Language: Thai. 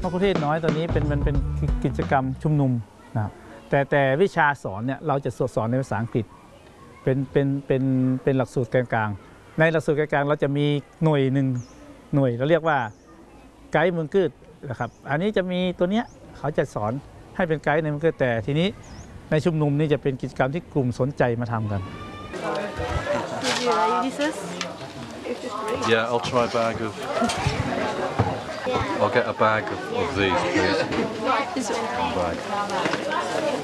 ะคุเทศน้อยตอนนี้มันเป็นกิจกรรมชุมนุมนะครับแต่วิชาสอนเนี่ยเราจะสอนในภาษาอังกฤษเป็นหลักสูตรกลางๆในหลักสูตรกลางๆเราจะมีหน่วยหนึ่งหน่วยเราเรียกว่าไกด์เมืองกืดนะครับอันนี้จะมีตัวเนี้ยเขาจะสอนให้เป็นไกด์ในเมืองกืดแต่ทีนี้ในชุมนุมนี่จะเป็นกิจกรรมที่กลุ่มสนใจมาทำกัน Yeah, I'll try a bag of. I'll get a bag of these, please. Bag.